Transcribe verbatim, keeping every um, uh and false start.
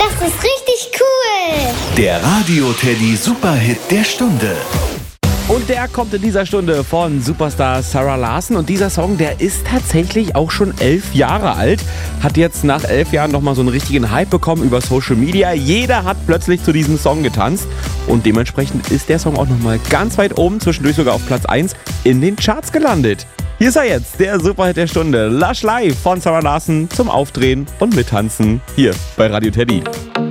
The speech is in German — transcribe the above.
Das ist richtig cool. Der Radio Teddy Superhit der Stunde. Und der kommt in dieser Stunde von Superstar Sarah Larsson. Und dieser Song, der ist tatsächlich auch schon elf Jahre alt. Hat jetzt nach elf Jahren nochmal so einen richtigen Hype bekommen über Social Media. Jeder hat plötzlich zu diesem Song getanzt. Und dementsprechend ist der Song auch nochmal ganz weit oben, zwischendurch sogar auf Platz eins in den Charts gelandet. Hier ist er jetzt, der Superhit der Stunde. Lush Live von Sarah Larsson zum Aufdrehen und Mittanzen hier bei Radio Teddy.